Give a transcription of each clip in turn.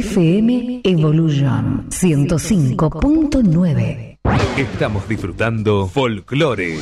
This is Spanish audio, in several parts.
FM Evolution 105.9. Estamos disfrutando Folclore.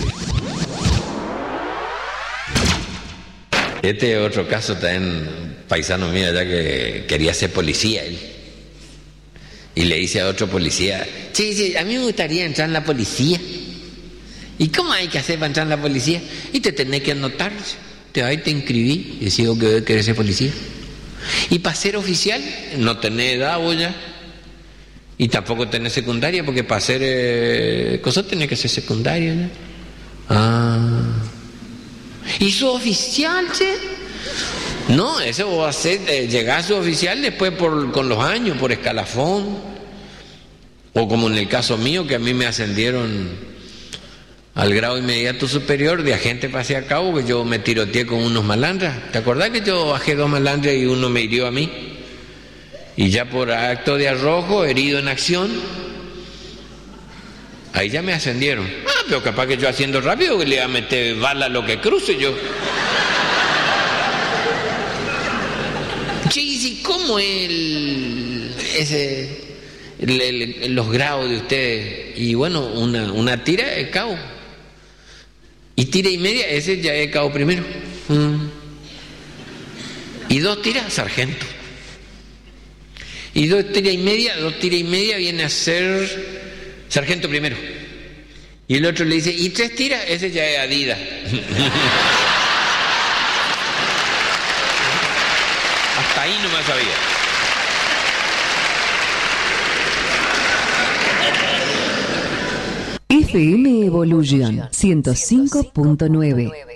Este es otro caso también, paisano mío allá que quería ser policía él. Y le dice a otro policía, sí, a mí me gustaría entrar en la policía. ¿Y cómo hay que hacer para entrar en la policía? Y te tenés que anotar, ahí te inscribí y decís que querés ser policía. Y para ser oficial no tenés edad vos ya. Y tampoco tenés secundaria, porque para ser cosas tenés que ser secundaria ya. ¿Y su oficial, che? No, eso vos hacer, llegar a su oficial después con los años, por escalafón. O como en el caso mío, que a mí me ascendieron al grado inmediato superior de agente pasé a cabo, que yo me tiroteé con unos malandras. ¿Te acordás que yo bajé 2 malandras y uno me hirió a mí? Y ya por acto de arrojo, herido en acción, ahí ya me ascendieron. Pero capaz que yo haciendo rápido que le iba a meter bala a lo que cruce yo. Sí, ¿cómo los grados de ustedes? Y bueno, una tira de cabo. Y tira y media, ese ya es cabo primero. Y 2 tiras, sargento. Y 2 tiras y media viene a ser sargento primero. Y el otro le dice, y 3 tiras, ese ya es Adidas. Hasta ahí no más sabía. FM Evolution 105.9.